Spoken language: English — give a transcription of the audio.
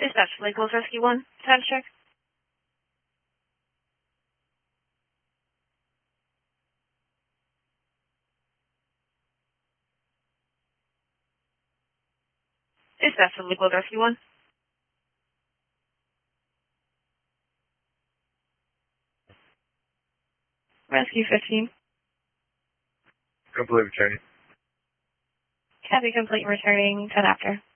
Dispatch, Lake Hills Rescue 1, status check. Dispatch, Lake Hills Rescue 1. Rescue 15. Complete returning. Copy complete returning 10 after.